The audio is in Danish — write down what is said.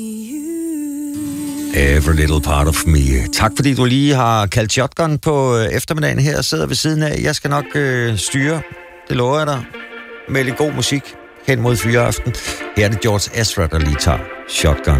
Every little part of me. Tak fordi du lige har kaldt shotgun på eftermiddagen her og sidder ved siden af. Jeg skal nok styre, det lover jeg dig, med lidt god musik hen mod fyreaften. Her er det George Ezra, der lige tager shotgun.